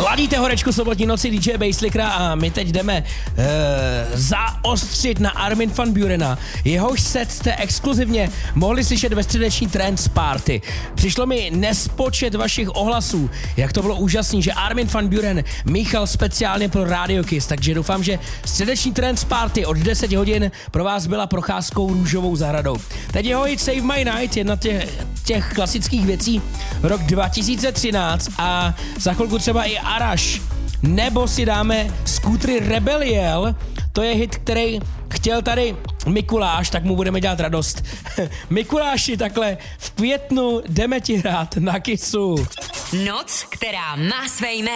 Ladíte horečku sobotní noci DJ Basslickera a my teď jdeme zaostřit na Armin van Burena. Jehož set jste exkluzivně mohli slyšet ve středeční Trance Party. Přišlo mi nespočet vašich ohlasů, jak to bylo úžasný, že Armin van Buren míchal speciálně pro Radio Kiss, takže doufám, že středeční Trance Party od 10 hodin pro vás byla procházkou růžovou zahradou. Teď jeho hit Save My Night, jedna těch klasických věcí, rok 2013 a za chvilku třeba i Arash, nebo si dáme Skútry Rebeliel, to je hit, který chtěl tady Mikuláš, tak mu budeme dělat radost. Mikuláši, takhle v květnu jdeme ti hrát na Kissu. Noc, která má své jméno.